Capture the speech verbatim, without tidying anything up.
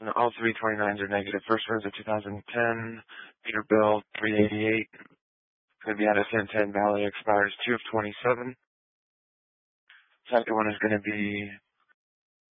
And all three twenty-nines are negative. First one's a two thousand ten Peterbilt three eighty-eight. It's going to be out of Santan Valley. Expires two of twenty-seven. Second one is going to be